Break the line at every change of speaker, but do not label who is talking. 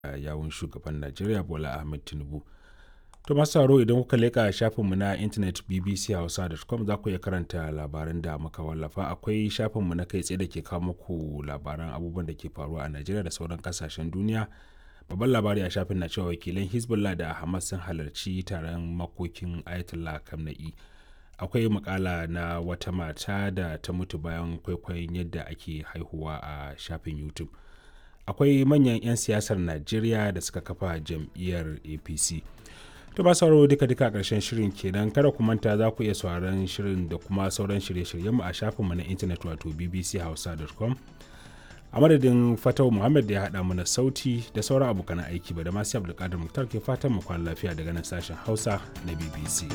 yawun shugaban Najeriya Bola Ahmed Tinubu. To masu sauraro idan kuka leƙa shafinmu na intanet bbchausa.com za ku iya karanta labaran da muka wallafa. Akwai shafinmu na kai tsaye da ke kawo muku labaran abubuwan da ke faruwa a Najeriya da sauran kasashen duniya. Babban labari a shafin na cewa wakilan Hezbollah da Hamas sun halarci taron makokin Ayatollah Khamenei. Akwai makala na wata mata da ta mutu bayan kwaikwayon yadda ake haihuwa a shafin YouTube. Akwai manyan 'yan siyasar Najeriya da suka kafa jam'iyyar APC. To ba sauraro duka a ƙarshen shirin kenan, kada ku manta za ku iya sauraron shirin da kuma sauran shirye-shiryenmu a shafinmu na intanet wato bbchausa.com. A madadin Fatau Muhammad da ya haɗa mana sauti da sauran abokan aiki ba da masu Abdulkadir Muktar ke fatan mu kwana lafiya daga nan sashen Hausa na BBC.